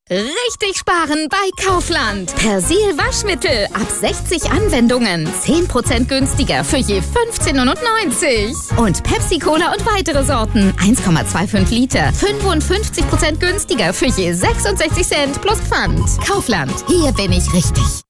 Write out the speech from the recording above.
Richtig sparen bei Kaufland. Persil Waschmittel ab 60 Anwendungen. 10% günstiger für je 15,99 €. Und Pepsi Cola und weitere Sorten. 1,25 Liter. 55% günstiger für je 66 Cent plus Pfand. Kaufland. Hier bin ich richtig.